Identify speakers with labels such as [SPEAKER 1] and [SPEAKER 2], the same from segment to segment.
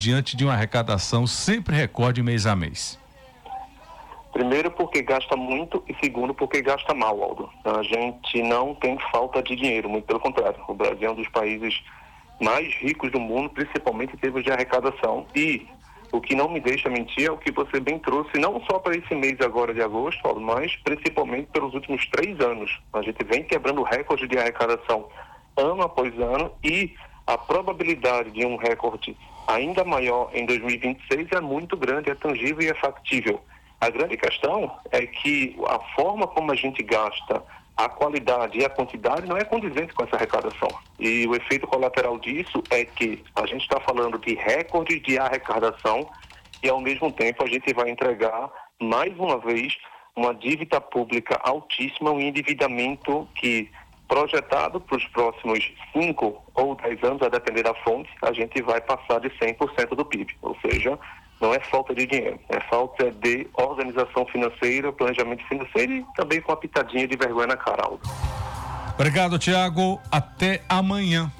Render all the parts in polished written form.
[SPEAKER 1] diante de uma arrecadação sempre recorde mês a mês?
[SPEAKER 2] Primeiro porque gasta muito e segundo porque gasta mal, Aldo. A gente não tem falta de dinheiro, muito pelo contrário. O Brasil é um dos países mais ricos do mundo, principalmente em termos de arrecadação. E o que não me deixa mentir é o que você bem trouxe, não só para esse mês agora de agosto, Aldo, mas principalmente pelos últimos 3 anos. A gente vem quebrando recorde de arrecadação ano após ano e a probabilidade de um recorde ainda maior em 2026 é muito grande, é tangível e é factível. A grande questão é que a forma como a gente gasta, a qualidade e a quantidade não é condizente com essa arrecadação. E o efeito colateral disso é que a gente está falando de recorde de arrecadação e, ao mesmo tempo, a gente vai entregar, mais uma vez, uma dívida pública altíssima, um endividamento que, projetado para os próximos 5 ou 10 anos, a depender da fonte, a gente vai passar de 100% do PIB. Ou seja, não é falta de dinheiro, é falta de organização financeira, planejamento financeiro e também com uma pitadinha de vergonha na cara, Aldo.
[SPEAKER 1] Obrigado, Tiago. Até amanhã.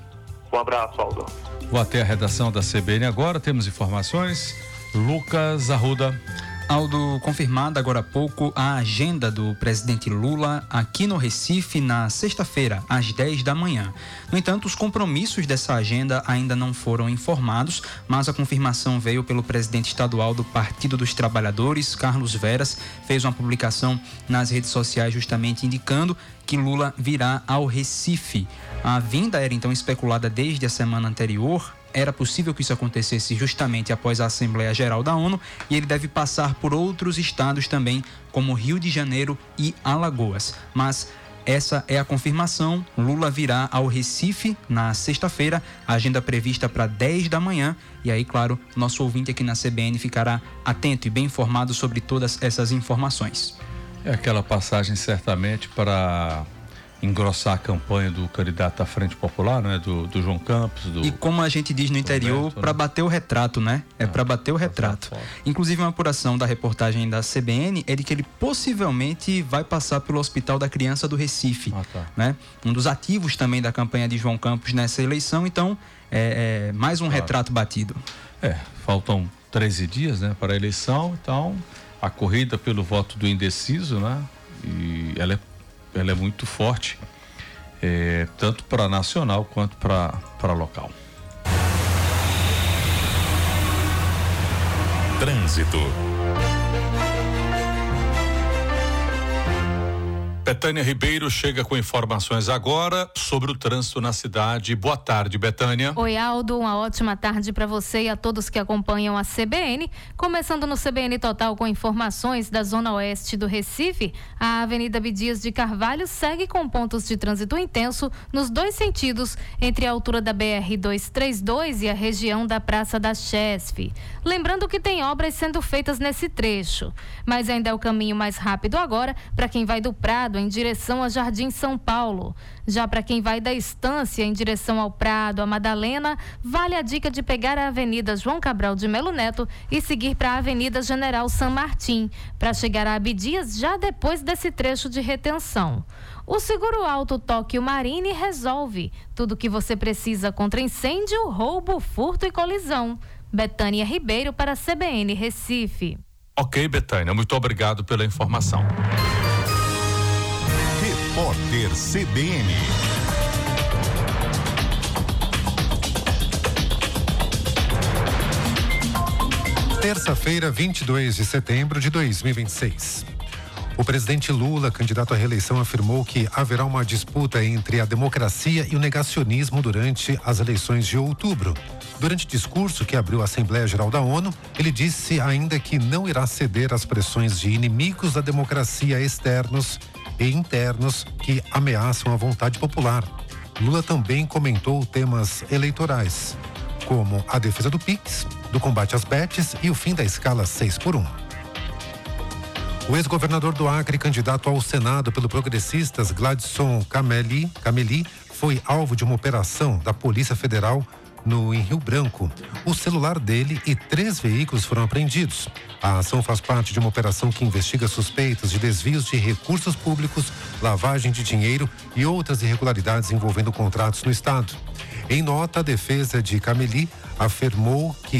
[SPEAKER 2] Um abraço, Aldo.
[SPEAKER 1] Vou até a redação da CBN agora, temos informações. Lucas Arruda.
[SPEAKER 3] Aldo, confirmada agora há pouco a agenda do presidente Lula aqui no Recife na sexta-feira, às 10 da manhã. No entanto, os compromissos dessa agenda ainda não foram informados, mas a confirmação veio pelo presidente estadual do Partido dos Trabalhadores, Carlos Veras, fez uma publicação nas redes sociais justamente indicando que Lula virá ao Recife. A vinda era então especulada desde a semana anterior. Era possível que isso acontecesse justamente após a Assembleia Geral da ONU e ele deve passar por outros estados também, como Rio de Janeiro e Alagoas. Mas essa é a confirmação, Lula virá ao Recife na sexta-feira, a agenda prevista para 10 da manhã. E aí, claro, nosso ouvinte aqui na CBN ficará atento e bem informado sobre todas essas informações.
[SPEAKER 1] É aquela passagem certamente para engrossar a campanha do candidato à Frente Popular, né? Do João Campos.
[SPEAKER 3] E como a gente diz no interior, para bater o retrato, né? É para bater o retrato. Inclusive, uma apuração da reportagem da CBN é de que ele possivelmente vai passar pelo Hospital da Criança do Recife, né? Um dos ativos também da campanha de João Campos nessa eleição. Então, mais um retrato batido.
[SPEAKER 1] Faltam 13 dias, né, para a eleição. Então, a corrida pelo voto do indeciso, né? E ela é muito forte, tanto para nacional quanto para local.
[SPEAKER 4] Trânsito. Betânia Ribeiro chega com informações agora sobre o trânsito na cidade. Boa tarde, Betânia.
[SPEAKER 5] Oi, Aldo, uma ótima tarde para você e a todos que acompanham a CBN. Começando no CBN Total com informações da zona oeste do Recife, a Avenida Abdias de Carvalho segue com pontos de trânsito intenso nos 2 sentidos, entre a altura da BR-232 e a região da Praça da Chesf. Lembrando que tem obras sendo feitas nesse trecho, mas ainda é o caminho mais rápido agora para quem vai do Prado em direção a Jardim São Paulo. Já para quem vai da Estância em direção ao Prado, a Madalena, vale a dica de pegar a Avenida João Cabral de Melo Neto e seguir para a Avenida General San Martín, para chegar a Abdias já depois desse trecho de retenção. O Seguro Auto Tóquio Marine resolve tudo o que você precisa contra incêndio, roubo, furto e colisão. Betânia Ribeiro para a CBN Recife.
[SPEAKER 4] Ok, Betânia, muito obrigado pela informação.
[SPEAKER 6] Repórter CBN. Terça-feira, 22 de setembro de 2026. O presidente Lula, candidato à reeleição, afirmou que haverá uma disputa entre a democracia e o negacionismo durante as eleições de outubro. Durante discurso que abriu a Assembleia Geral da ONU, ele disse ainda que não irá ceder às pressões de inimigos da democracia externos e internos que ameaçam a vontade popular. Lula também comentou temas eleitorais, como a defesa do PIX, do combate às bets e o fim da escala 6x1. O ex-governador do Acre, candidato ao Senado pelo Progressistas, Gladson Cameli, foi alvo de uma operação da Polícia Federal em Rio Branco. O celular dele e 3 veículos foram apreendidos. A ação faz parte de uma operação que investiga suspeitas de desvios de recursos públicos, lavagem de dinheiro e outras irregularidades envolvendo contratos no estado. Em nota, a defesa de Cameli afirmou que